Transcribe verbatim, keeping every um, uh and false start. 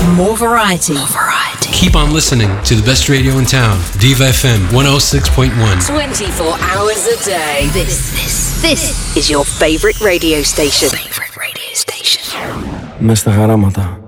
More variety. More variety. Keep on listening to the best radio in town. Diva F M one oh six point one. twenty-four hours a day. This, this, this is your favorite radio station. Favorite radio station. Μες στα χαράματα.